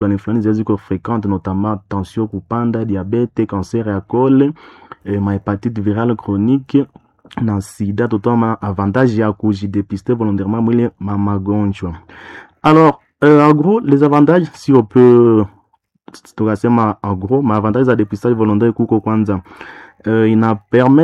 influenza ziko fréquente, notamment tension kupanda, diabete, cancer ya col, ma hépatite virale chronique na sida. Totoma avantage ya kujidépister volontairement mwile magonjwa. Alors en gros les avantages, si on peut tukasema en gros maavantage za dépistage volontaire kuko kwanza ina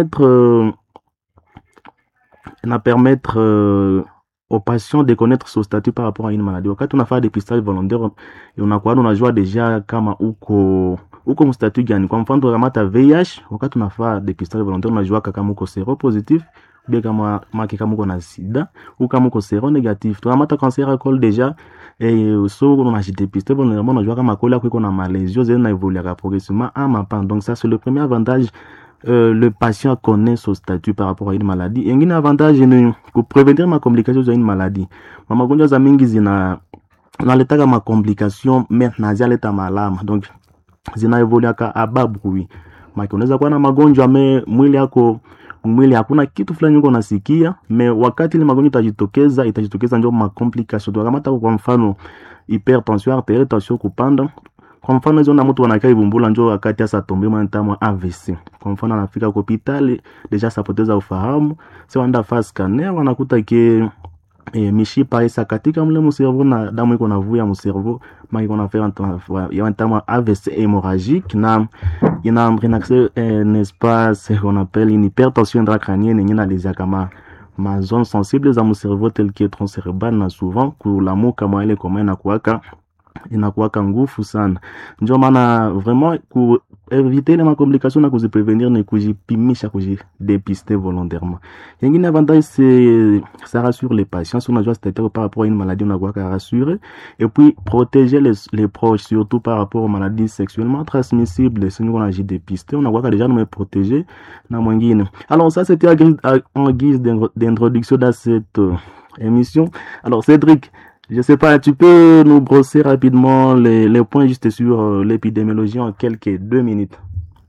permettre aux patients de connaître son statut par rapport à une maladie. Wakati unafanya dépistage volontaire unakuwa unajua deja kama uko mstatut gani. Kwa mfano tukamata VIH, wakati unafanya dépistage volontaire unajua kama uko séropositif, bien kama uko na sida ou kama uko séronégatif. Tukamata cancer ya col deja so unajidépister volontairement unajua kama col yako iko na malésio zile na évoluer progressivement ama pas. Donc ça c'est le premier avantage. Le patient connaît son statut par rapport à une maladie. Ingine avantage ni kuprevenir ma complication za une maladie. Magonjwa za mingi zinaletaka ma complication mais nazaleta malama. Donc zina evolue à bas bruit. Maki unaweza kuwa na magonjwa mwili hakuna kitu fulani uko nasikia, mais wakati ile magonjwa itajitokeza ndio ma complication. Donc kama kwa mfano hypertension artérielle, tension kupanda. Kwa mfano hizo na mtu wanakaa ibumbula njoo wakati asa tombe mwantamwa AVC. Kwa mfano anafika kwa hospitali deja sapoteza ufahamu, sio anda fast scanner wanakuta ke mishipa isa katika mle mservo na damu iko navuya mservo, ma iko na faire mwantamwa AVC hémorragique na ina n'est-ce pas ce qu'on appelle une hypertension intracrânienne nyina les kama ma zone sensible za mservo tel que tronc cérébral na souvent kulamu kama ile koma inakuwaka ngufu sana. Ndio maana vraiment ku éviter les complications na kuziprevenir ni kujipimisha, kujidépister volontairement. Yengine avantage c'est ça rassure les patients. Si on a déjà staté par rapport à une maladie on a quoi rassurer, et puis protéger les proches surtout par rapport aux maladies sexuellement transmissibles. Si on a dépisté on a quoi déjà nous protéger na mwingine. Alors ça c'était en guise d'introduction dans cette émission. Alors Cédric, je sais pas, tu peux nous brosser rapidement les points juste sur l'épidémiologie en quelques 2 minutes.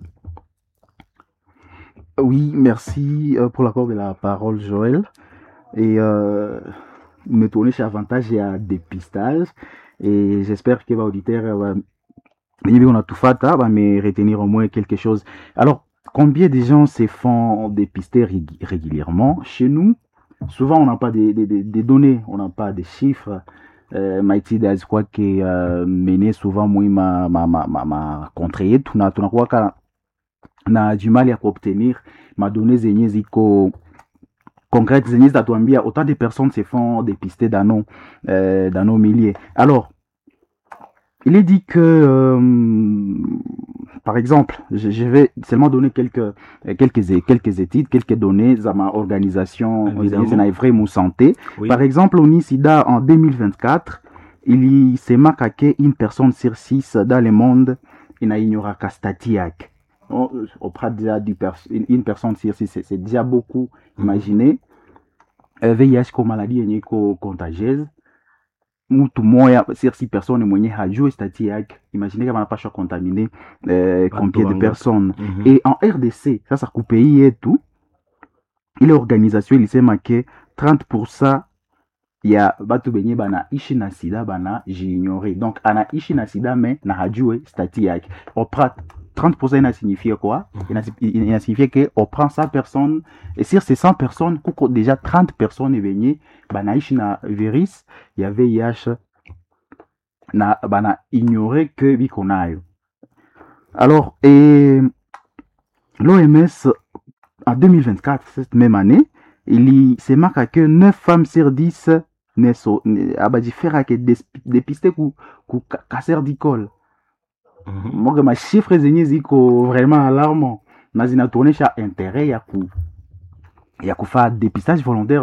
Oui, merci pour l'accord de la parole, Joël. Et me tourner chez avantage et à dépistage. Et j'espère que l'auditeur va me retenir au moins quelque chose. Alors, combien de gens se font dépister régulièrement chez nous? Souvent, on n'a pas des données, on n'a pas des chiffres. Maïti d'ailleurs quoi que mené souvent moi ma contraire tunakuwa na du mal à obtenir ma données zenye ziko concrètes zenye zitatuambia autant de personnes se font dépister dans nos milliers. Alors il est dit que par exemple, je vais seulement donner quelques études, quelques données à ma organisation vraiment santé. Oui. Par exemple, au NICIDA en 2024, il s'est marqué une personne sur 6 dans le monde, il n'a ignoré qu'à statiaque. On prend déjà une personne sur 6, c'est déjà beaucoup. Imaginez, VIH comme maladie contagieuse. Mtu moya sur 6 personnes mwenye hajue stati yake. Imaginez kama anapaswa contaminer combien de personnes. Et en RDC, ça kupei yetu, ile organisation ilisema ke 30% ya batu benye bana ishi na sida bana j'ignore. Donc ana ishi na sida mais na hajue stati yake. On prend 30% ina signifie quoi? Ina signifie que on prend 100 personnes et sur ces 100 personnes, kuko déjà 30 personnes venye bana ishi na virus ya VIH na bana ignorer que biko nayo. Alors et l'OMS en 2024, cette même année, il se marque que 9 femmes sur 10 ne sont dépistés ku cancer du col. Moi ma chiffre zenye ziko vraiment alarmant na zinatourner cha intérêt ya kufa dépistage volontaire